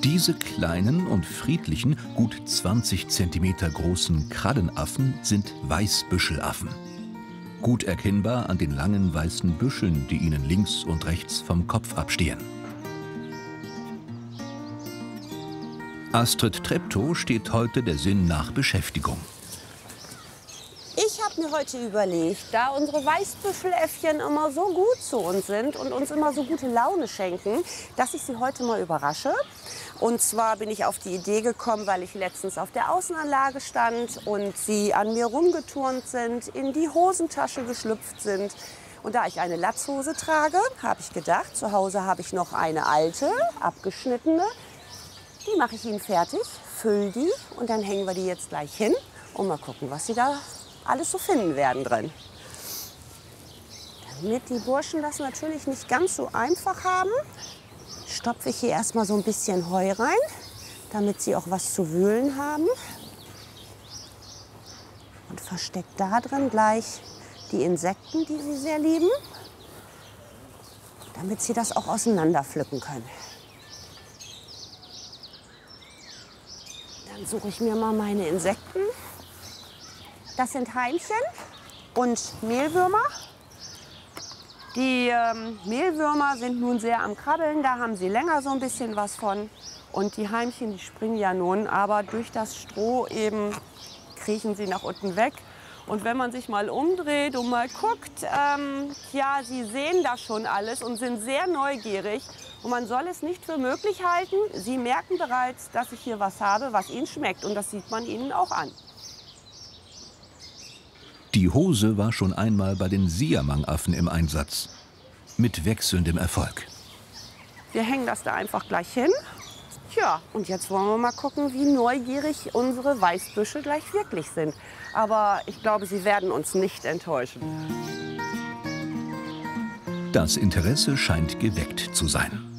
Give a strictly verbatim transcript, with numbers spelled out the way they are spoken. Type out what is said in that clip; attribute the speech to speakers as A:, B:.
A: Diese kleinen und friedlichen, gut zwanzig Zentimeter großen Krallenaffen sind Weißbüschelaffen. Gut erkennbar an den langen weißen Büscheln, die ihnen links und rechts vom Kopf abstehen. Astrid Treptow steht heute der Sinn nach Beschäftigung.
B: Ich habe mir heute überlegt, da unsere Weißbüscheläffchen immer so gut zu uns sind und uns immer so gute Laune schenken, dass ich sie heute mal überrasche. Und zwar bin ich auf die Idee gekommen, weil ich letztens auf der Außenanlage stand und sie an mir rumgeturnt sind, in die Hosentasche geschlüpft sind. Und da ich eine Latzhose trage, habe ich gedacht, zu Hause habe ich noch eine alte, abgeschnittene. Die mache ich ihnen fertig, fülle die und dann hängen wir die jetzt gleich hin und mal gucken, was sie da alles so finden werden drin. Damit die Burschen das natürlich nicht ganz so einfach haben, stopfe ich hier erstmal so ein bisschen Heu rein, damit sie auch was zu wühlen haben. Und verstecke da drin gleich die Insekten, die sie sehr lieben, damit sie das auch auseinander pflücken können. Dann suche ich mir mal meine Insekten. Das sind Heimchen und Mehlwürmer. Die ähm, Mehlwürmer sind nun sehr am Krabbeln, da haben sie länger so ein bisschen was von. Und die Heimchen, die springen ja nun, aber durch das Stroh eben kriechen sie nach unten weg. Und wenn man sich mal umdreht und mal guckt, ähm, ja, sie sehen das schon alles und sind sehr neugierig. Und man soll es nicht für möglich halten. Sie merken bereits, dass ich hier was habe, was ihnen schmeckt. Und das sieht man ihnen auch an.
A: Die Hose war schon einmal bei den Siamangaffen im Einsatz. Mit wechselndem Erfolg.
B: Wir hängen das da einfach gleich hin. Tja, und jetzt wollen wir mal gucken, wie neugierig unsere Weißbüschel gleich wirklich sind. Aber ich glaube, sie werden uns nicht enttäuschen.
A: Das Interesse scheint geweckt zu sein.